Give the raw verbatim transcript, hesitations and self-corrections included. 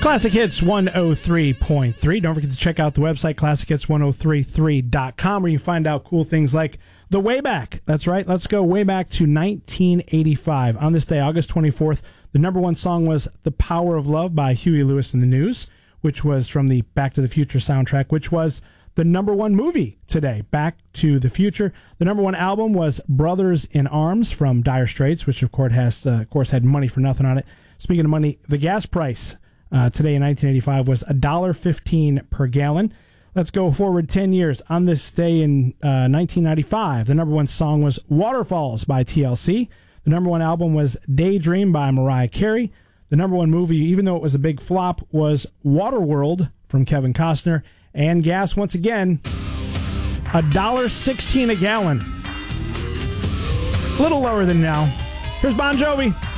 Classic Hits one oh three point three. Don't forget to check out the website, classic hits one oh three three dot com, where you find out cool things like the way back. That's right. Let's go way back to nineteen eighty-five. On this day, August twenty-fourth, the number one song was The Power of Love by Huey Lewis and the News, which was from the Back to the Future soundtrack, which was the number one movie today, Back to the Future. The number one album was Brothers in Arms from Dire Straits, which of course has, uh, of course, had Money for Nothing on it. Speaking of money, the gas price Uh, today in nineteen eighty-five was one dollar fifteen per gallon. Let's go forward ten years. On this day in uh, nineteen ninety-five, the number one song was Waterfalls by T L C. The number one album was Daydream by Mariah Carey. The number one movie, even though it was a big flop, was Waterworld from Kevin Costner. And gas, once again, one dollar sixteen a gallon. A little lower than now. Here's Bon Jovi.